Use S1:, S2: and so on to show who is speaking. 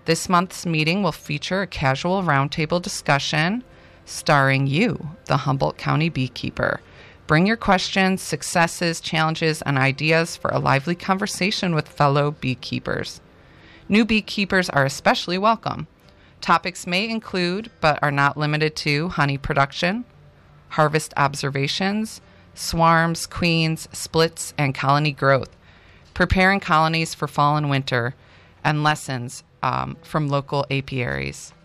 S1: This month's meeting will feature a casual roundtable discussion starring you, the Humboldt County beekeeper. Bring your questions, successes, challenges, and ideas for a lively conversation with fellow beekeepers. New beekeepers are especially welcome. Topics may include, but are not limited to, honey production, harvest observations, swarms, queens, splits, and colony growth, preparing colonies for fall and winter, and lessons from local apiaries.